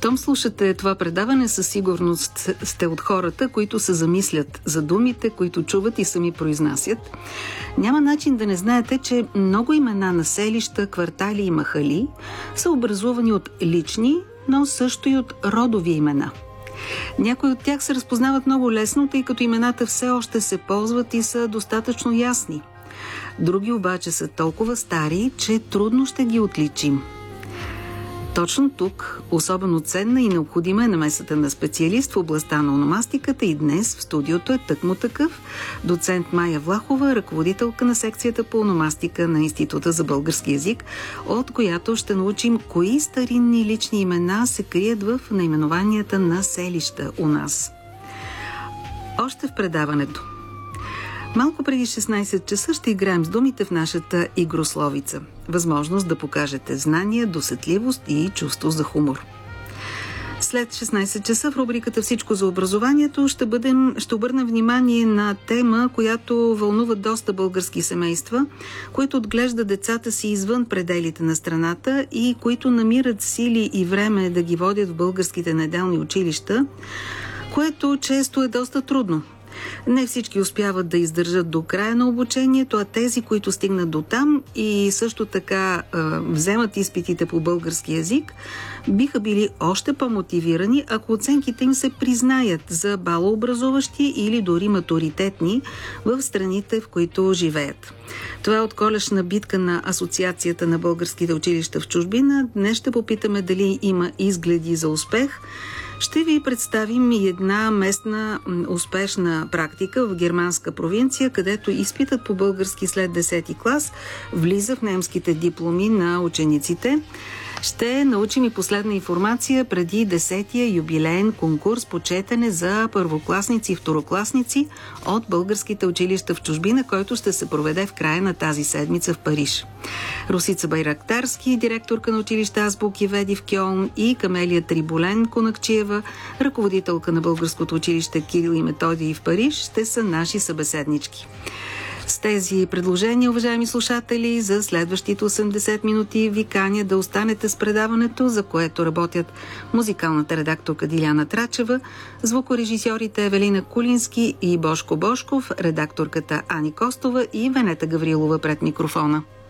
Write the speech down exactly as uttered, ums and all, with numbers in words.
Щом слушате това предаване, със сигурност сте от хората, които се замислят за думите, които чуват и сами произнасят. Няма начин да не знаете, че много имена на селища, квартали и махали са образувани от лични, но също и от родови имена. Някои от тях се разпознават много лесно, тъй като имената все още се ползват и са достатъчно ясни. Други обаче са толкова стари, че трудно ще ги отличим. Точно тук особено ценна и необходима е намесата на специалист в областта на ономастиката и днес в студиото е тъкмо такъв доцент Мая Влахова, ръководителка на секцията по ономастика на Института за български език, от която ще научим кои старинни лични имена се крият в наименованията на селища у нас. Още в предаването. Малко преди шестнайсет часа ще играем с думите в нашата игрословица. Възможност да покажете знания, досетливост и чувство за хумор. След шестнайсет часа в рубриката "Всичко за образованието" ще, бъдем, ще обърнем внимание на тема, която вълнува доста български семейства, които отглеждат децата си извън пределите на страната и които намират сили и време да ги водят в българските неделни училища, което често е доста трудно. Не всички успяват да издържат до края на обучението, а тези, които стигнат до там и също така е, вземат изпитите по български език, биха били още по-мотивирани, ако оценките им се признаят за балообразуващи или дори матуритетни в страните, в които живеят. Това е отколешна битка на Асоциацията на българските училища в чужбина. Днес ще попитаме дали има изгледи за успех. Ще ви представим и една местна успешна практика в германска провинция, където изпитът по български след десети клас влиза в немските дипломи на учениците. Ще научим и последна информация преди десетия юбилеен конкурс по четене за първокласници и второкласници от българските училища в чужбина, който ще се проведе в края на тази седмица в Париж. Русица Байрактарски, директорка на училище Азбук и Веди в Кьолн, и Камелия Триболен Конакчиева, ръководителка на българското училище Кирил и Методий в Париж, ще са наши събеседнички. С тези предложения, уважаеми слушатели, за следващите осемдесет минути ви каня да останете с предаването, за което работят музикалната редакторка Диляна Трачева, звукорежисьорите Евелина Кулински и Бошко Бошков, редакторката Ани Костова и Венета Гаврилова пред микрофона.